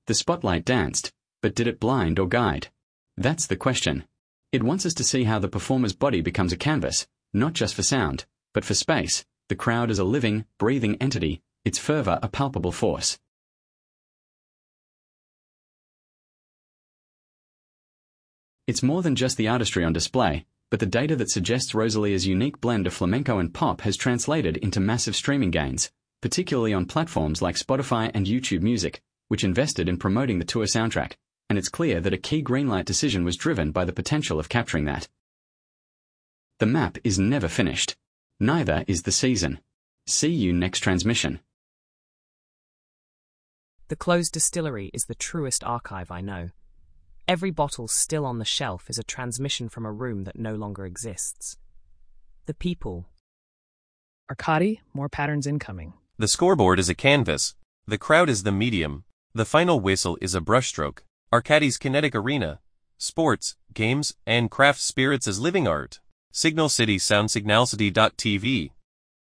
The spotlight danced, but did it blind or guide? That's the question. It wants us to see how the performer's body becomes a canvas, not just for sound, but for space. The crowd is a living, breathing entity, its fervor a palpable force. It's more than just the artistry on display, but the data that suggests Rosalia's unique blend of flamenco and pop has translated into massive streaming gains, particularly on platforms like Spotify and YouTube Music, which invested in promoting the tour soundtrack, and it's clear that a key greenlight decision was driven by the potential of capturing that. The map is never finished. Neither is the season. See you next transmission. The closed distillery is the truest archive I know. Every bottle still on the shelf is a transmission from a room that no longer exists. The people. Arcadi, more patterns incoming. The scoreboard is a canvas. The crowd is the medium. The final whistle is a brushstroke. Arcadi's kinetic arena. Sports, games, and craft spirits as living art. Signal City Sound Signalcity.tv.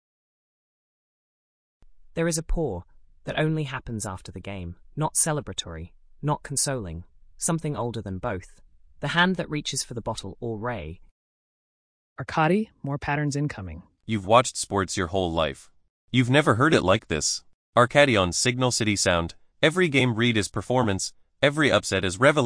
There is a pour that only happens after the game, not celebratory, not consoling, something older than both. The hand that reaches for the bottle or ray. Arcadi, more patterns incoming. You've watched sports your whole life. You've never heard it like this. Arcadi on Signal City Sound. Every game read is performance, every upset is revelation.